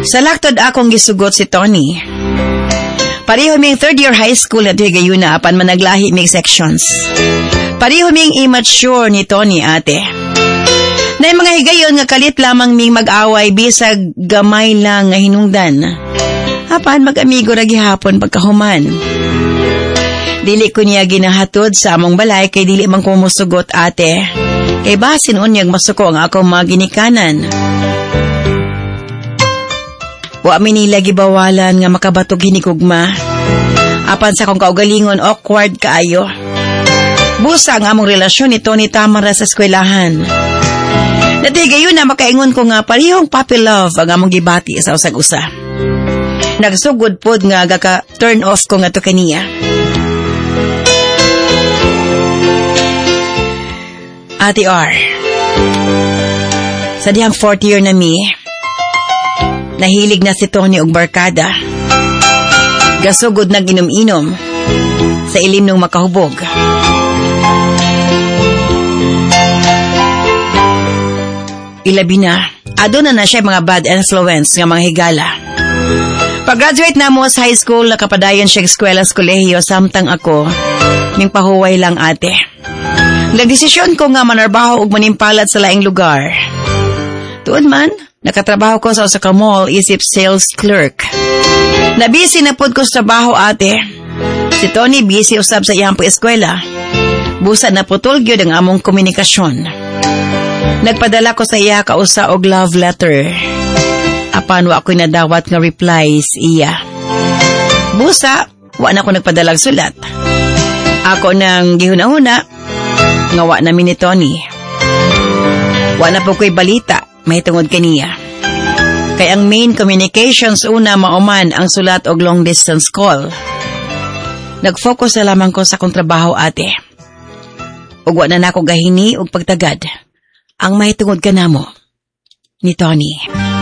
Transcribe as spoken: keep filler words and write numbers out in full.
Sa laktod akong gisugot si Tony. Pareho ming third year high school na gayon na apan managlahi ming sections. Pareho ming immature ni Tony ate. Na mga higayon nga kalit lamang ming mag-away bisag gamay lang nga hinungdan. Apan mag-amigo ra gihapon pagkahuman. Dili ko niya ginahatod sa among balay kay dili man ko musugot ate. Kay basin unyag masuko ang akong mga ginikanan. Wa mi nila gibawalan nga makabatog hinikugma. Apan sa kong kaugalingon awkward kaayo. Busa ang among relasyon ni Tony Tamara sa eskwelahan. Natigayon na makaingon ko nga parehong puppy love ang among gibati sa usag-usa. Nagsugod pod nga gaka turn off ko nga to kaniya. Ate R, sa dihang fourth year na mi, nahilig na si Tony og barkada. Gasugod na ginom-inom sa ilim ng makahubog. Ilabi na, aduna na siya mga bad influence nga mga higala. Pag-graduate na mo sa high school, nakapadayon siya eskwela sa kolehiyo samtang ako, ming pahuway lang ate. Nagdesisyon ko nga manarbaho og manimpalat sa laing lugar. Tuod man, nakatrabaho ko sa usa ka mall isip sales clerk. Nabisi na pod ko sa trabaho ate. Si Tony busy usab sa iyang eskwela. Busa na putol gyud ang among komunikasyon. Nagpadala ko sa iya ka usa og love letter. Apan wa ako'y nadawat nga replies iya. Busa, wa na ko nagpadalag sulat. Ako nang gihuna-huna nga wa namin ni Tony. Wa na po ko'y balita, may tungod kaniya. Kay ang main communications una mauman ang sulat og long distance call. Nag-focus na lamang ko sa kong trabaho ate. Ug wa na nako gahini og pagtagad ang may tungod kanamo ni Tony.